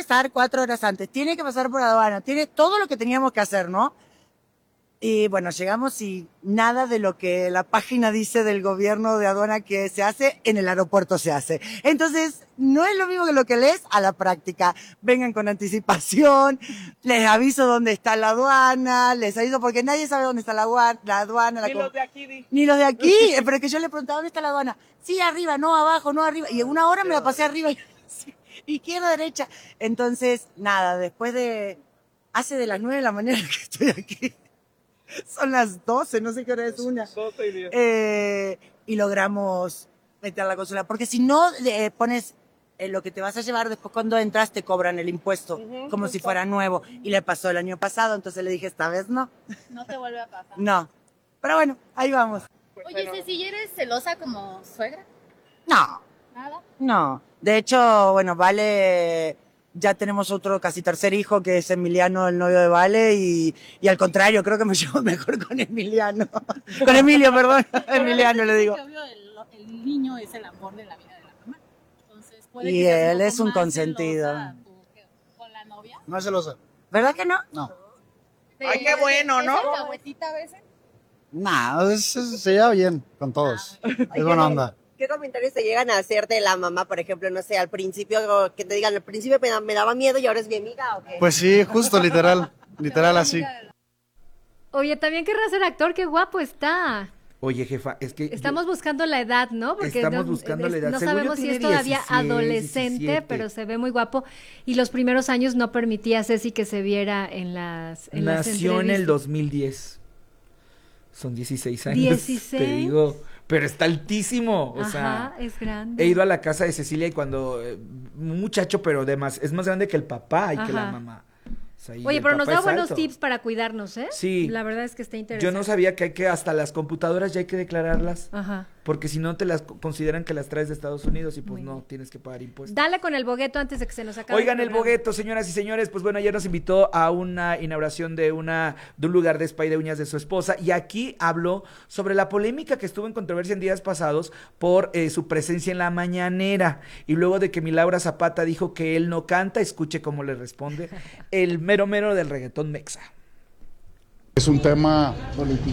estar 4 horas antes, tiene que pasar por aduana, tiene todo lo que teníamos que hacer, ¿no? Y bueno, llegamos y nada de lo que la página dice del gobierno de aduana que se hace, en el aeropuerto se hace. Entonces, no es lo mismo que lo que lees a la práctica. Vengan con anticipación, les aviso dónde está la aduana, les aviso porque nadie sabe dónde está la aduana. Ni los de aquí. Ni los de aquí, pero es que yo le preguntaba, ¿dónde está la aduana? Sí, arriba, no abajo, no arriba. Y en una hora me la pasé arriba, izquierda, derecha. Entonces, nada, hace de las 9 de la mañana que estoy aquí. Son las 12, no sé qué hora es una. 12:10. Y logramos meter la consola. Porque si no pones lo que te vas a llevar, después cuando entras te cobran el impuesto, como si fuera nuevo. Y le pasó el año pasado, entonces le dije, esta vez no. No te vuelve a pasar. No. Pero bueno, ahí vamos. Oye, Ceci, ¿eres celosa como suegra? No. ¿Nada? No. De hecho, bueno, Vale... Ya tenemos otro casi tercer hijo que es Emiliano, el novio de Vale, y al contrario, creo que me llevo mejor con Emiliano. Con Emilio, perdón. Emiliano le digo. El niño es el amor de la vida de la mamá. Entonces, puede Y que seas él un es poco un más consentido. celosa con la novia. No es celosa. ¿Verdad que no? No. Ay, qué bueno, ¿no? ¿Es alcahuetita a veces? No, se lleva bien con todos. Es buena onda. ¿Qué comentarios te llegan a hacer de la mamá, por ejemplo, no sé, al principio, que te digan, al principio me daba miedo y ahora es mi amiga o qué? Pues sí, justo, literal así. Oye, también querrá ser actor, qué guapo está. Oye, jefa, es que... Estamos buscando la edad, ¿no? Porque estamos buscando la edad. No Según yo sabemos si tiene es todavía 16, adolescente, 17. pero se ve muy guapo. Y los primeros años no permitía a Ceci que se viera en las Nació en el entrevistas. 2010. Son 16 años. 16. Te digo, pero está altísimo. O sea, es grande. he ido a la casa de Cecilia y cuando... un muchacho, pero además es más grande que el papá y que la mamá. O sea, y Oye, el pero nos papá da es buenos alto. tips para cuidarnos, ¿eh? Sí. La verdad es que está Yo interesante. no sabía que hasta las computadoras ya hay que declararlas. Ajá. Porque si no te las consideran que las traes de Estados Unidos y pues Muy no, bien. tienes que pagar impuestos. Dale con el bogueto antes de que se nos acabe. Oigan, el bogueto, señoras y señores, pues bueno, ayer nos invitó a una inauguración de un lugar de spa y de uñas de su esposa, y aquí habló sobre la polémica que estuvo en controversia en días pasados por su presencia en la mañanera, y luego de que mi Laura Zapata dijo que él no canta, escuche cómo le responde el mero mero del reggaetón mexa. Es un tema político.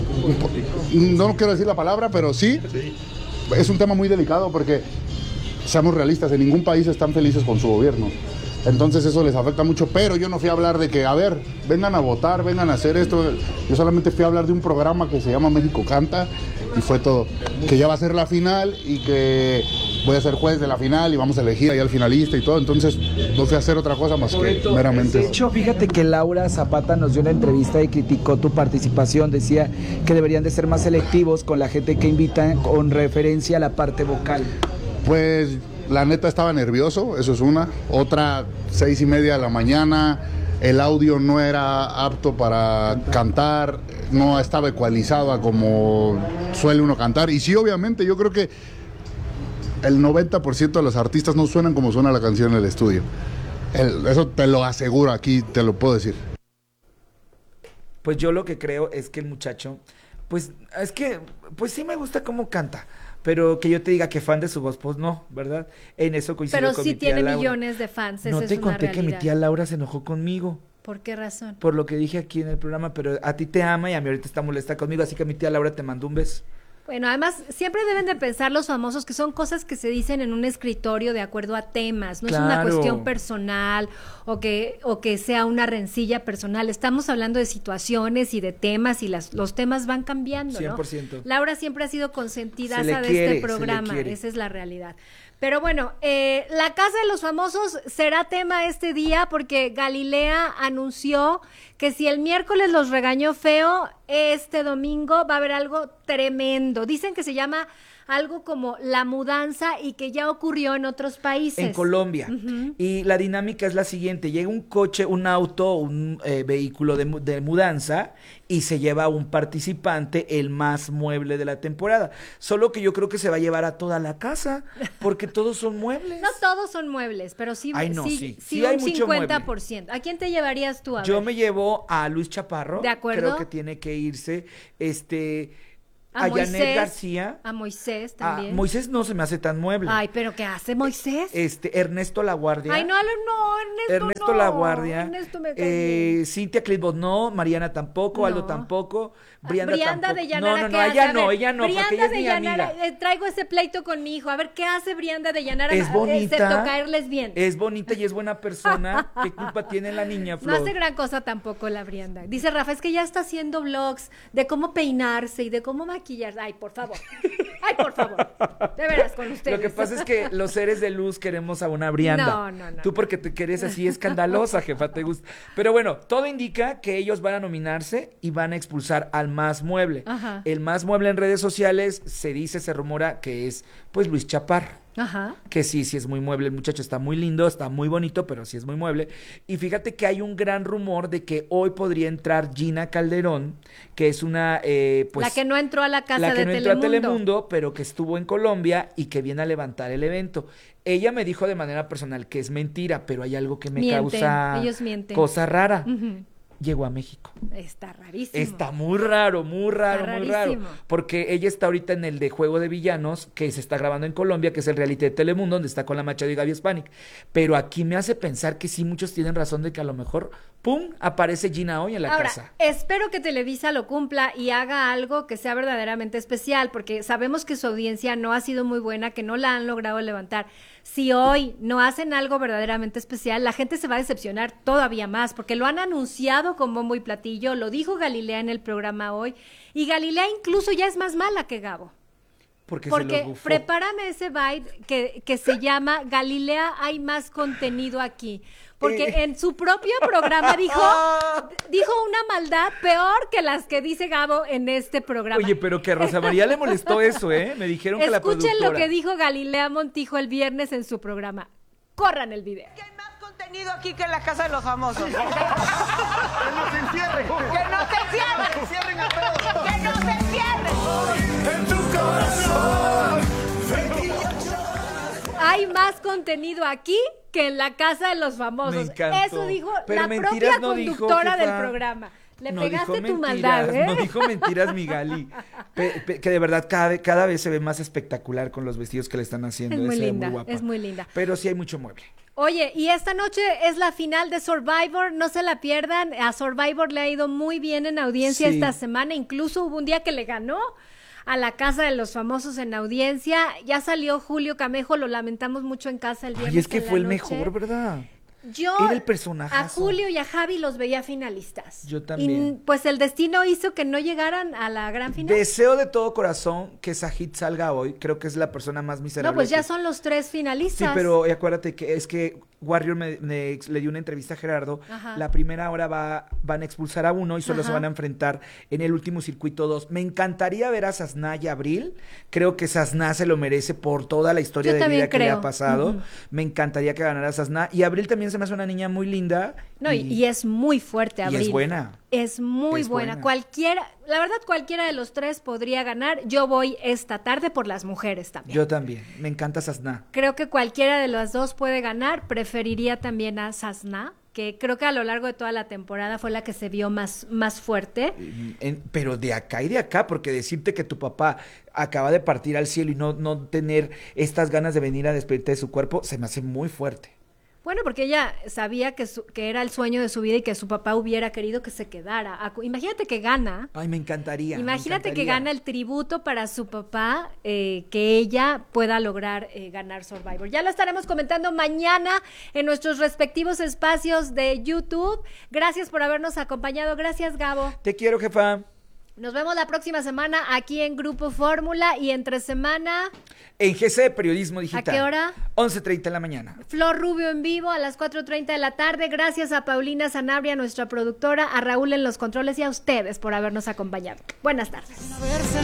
No quiero decir la palabra, pero sí. Es un tema muy delicado porque, seamos realistas, en ningún país están felices con su gobierno. Entonces eso les afecta mucho, pero yo no fui a hablar de que, a ver, vengan a votar, vengan a hacer esto. Yo solamente fui a hablar de un programa que se llama México Canta y fue todo. Que ya va a ser la final y que voy a ser juez de la final y vamos a elegir ahí al finalista y todo. Entonces no fui a hacer otra cosa más que meramente De eso. hecho, fíjate que Laura Zapata nos dio una entrevista y criticó tu participación. Decía que deberían de ser más selectivos con la gente que invitan con referencia a la parte vocal. Pues la neta estaba nervioso, eso es una. Otra, 6:30 de la mañana, el audio no era apto para cantar, no estaba ecualizado a como suele uno cantar. Y sí, obviamente, yo creo que el 90% de los artistas no suenan como suena la canción en el estudio. Eso te lo aseguro, aquí te lo puedo decir. Pues yo lo que creo es que el muchacho, pues es que, pues sí me gusta cómo canta, pero que yo te diga que fan de su voz, pues no, ¿verdad? En eso coincido Pero con sí mi tía tiene Laura. millones de fans, No esa te es una conté que mi realidad. tía Laura se enojó conmigo ¿Por qué razón? por lo que dije aquí en el programa, pero a ti te ama y a mí ahorita está molesta conmigo, así que mi tía Laura te mandó un beso. Bueno, además, siempre deben de pensar los famosos que son cosas que se dicen en un escritorio de acuerdo a temas, no es una Claro. cuestión personal o que sea una rencilla personal. Estamos hablando de situaciones y de temas y los temas van cambiando, ¿no? 100%. Laura siempre ha sido consentidaza Se le de quiere, este se le programa, quiere. esa es la realidad. Pero bueno, la Casa de los Famosos será tema este día porque Galilea anunció que si el miércoles los regañó feo, este domingo va a haber algo tremendo. Dicen que se llama algo como la mudanza y que ya ocurrió en otros países. En Colombia. Y la dinámica es la siguiente: llega un coche, un auto, un vehículo de mudanza y se lleva a un participante, el más mueble de la temporada. Solo que yo creo que se va a llevar a toda la casa, porque todos son muebles. No todos son muebles, pero sí, Ay, no, sí, sí un hay mucho 50%. ¿A quién te llevarías tú? Yo me llevo a Luis Chaparro. ¿De acuerdo? Creo que tiene que irse. a Janet García. A Moisés A también. Moisés no se me hace tan mueble. Ay, pero ¿qué hace Moisés? Ernesto Laguardia. Ay, no, Ernesto no. Laguardia. Ernesto me cae bien. Cintia Clitbot no, Mariana tampoco, No. Aldo tampoco, Brianda Brianda tampoco. de Llanara, no, ¿qué hace? ella A no, ver, ella no, porque Brianda ella es de mi Llanara, amiga. traigo ese pleito con mi hijo. A ver, ¿qué hace Brianda de Llanara? Es bonita. Excepto caerles bien. Es bonita y es buena persona. ¿Qué culpa tiene la niña, No Flor? hace gran cosa tampoco la Brianda. Dice Rafa, es que ya está haciendo vlogs de cómo peinarse y de cómo maquillarse. Ay, por favor. Ay, por favor. De veras, con ustedes. Lo que pasa es que los seres de luz queremos a una Brianda. No. Tú porque te quieres así escandalosa, jefa, te gusta. Pero bueno, todo indica que ellos van a nominarse y van a expulsar al Más Mueble. Ajá. El Más Mueble en redes sociales se rumora que es, pues, Luis Chaparro. Ajá. Que sí es muy mueble, el muchacho está muy lindo, está muy bonito, pero sí es muy mueble. Y fíjate que hay un gran rumor de que hoy podría entrar Gina Calderón, que es una, pues... La que no entró a la casa la que de no entró a Telemundo. Telemundo, pero que estuvo en Colombia y que viene a levantar el evento. Ella me dijo de manera personal que es mentira, pero hay algo que me Mienten, causa ellos mienten. cosa rara. Ujú. Llegó a México. Está rarísimo. Está muy raro, muy raro, Está muy raro. rarísimo. Porque ella está ahorita en el de Juego de Villanos, que se está grabando en Colombia, que es el reality de Telemundo, donde está con la Machado y Gaby Spanik. Pero aquí me hace pensar que sí, muchos tienen razón de que a lo mejor, ¡pum!, aparece Gina hoy en la Ahora, casa. espero que Televisa lo cumpla y haga algo que sea verdaderamente especial, porque sabemos que su audiencia no ha sido muy buena, que no la han logrado levantar. Si hoy no hacen algo verdaderamente especial, la gente se va a decepcionar todavía más, porque lo han anunciado con bombo y platillo, lo dijo Galilea en el programa hoy, y Galilea incluso ya es más mala que Gabo. Porque se Porque los bufó. prepárame ese bite que se llama Galilea hay más contenido aquí. Porque en su propio programa dijo una maldad peor que las que dice Gabo en este programa. Oye, pero que a Rosa María le molestó eso, ¿eh? Me dijeron que la Escuchen productora... lo que dijo Galilea Montijo el viernes en su programa. Corran el video. Hay más contenido aquí que en la casa de los famosos. ¡Que no se encierren! ¡Que no se encierren! ¡Que cierren a todos! ¡Que no se encierren! ¡En tu corazón! Hay más contenido aquí que en la casa de los famosos. Me encantó. Eso dijo Pero la mentiras propia no dijo, conductora jefa. del programa. Le No pegaste dijo tu mentiras, maldad, ¿eh? No dijo mentiras, mi Gali. Que de verdad cada vez se ve más espectacular con los vestidos que le están haciendo. Es muy Se ve linda, guapa. es muy linda. Pero sí hay mucho mueble. Oye, y esta noche es la final de Survivor, no se la pierdan. A Survivor le ha ido muy bien en audiencia Sí. esta semana, incluso hubo un día que le ganó a la Casa de los Famosos en audiencia. Ya salió Julio Camejo, lo lamentamos mucho en casa el viernes. Ay, es que en la fue el noche. mejor, ¿verdad? Yo Era el personajazo. a Julio y a Javi los veía finalistas. Yo también. Y pues el destino hizo que no llegaran a la gran final. Deseo de todo corazón que Sahid salga hoy. Creo que es la persona más miserable. No, pues ya que- son los tres finalistas. Sí, pero acuérdate que es que Warrior le dio una entrevista a Gerardo. Ajá. La primera hora van a expulsar a uno y solo Ajá. se van a enfrentar en el último circuito 2. Me encantaría ver a Sasná y Abril. Creo que Sasná se lo merece por toda la historia Yo de también vida que le creo. ha pasado. Ujú. Me encantaría que ganara Sasná. Y Abril también se me hace una niña muy linda. No, y es muy fuerte, y Abril. es buena. Es muy Es buena. buena. La verdad, cualquiera de los tres podría ganar. Yo voy esta tarde por las mujeres también. Yo también. Me encanta Sasná. Creo que cualquiera de las dos puede ganar. Preferiría también a Sasná, que creo que a lo largo de toda la temporada fue la que se vio más fuerte. Pero de acá y de acá, porque decirte que tu papá acaba de partir al cielo y no tener estas ganas de venir a despedirte de su cuerpo, se me hace muy fuerte. Bueno, porque ella sabía que era el sueño de su vida y que su papá hubiera querido que se quedara. Imagínate que gana. Ay, me encantaría. Imagínate me que encantaría. gana el tributo para su papá, que ella pueda lograr ganar Survivor. Ya lo estaremos comentando mañana en nuestros respectivos espacios de YouTube. Gracias por habernos acompañado. Gracias, Gabo. Te quiero, jefa. Nos vemos la próxima semana aquí en Grupo Fórmula y entre semana, En GC Periodismo Digital. ¿A qué hora? 11:30 de la mañana. Flor Rubio en vivo a las 4:30 de la tarde. Gracias a Paulina Sanabria, nuestra productora, a Raúl en los controles y a ustedes por habernos acompañado. Buenas tardes.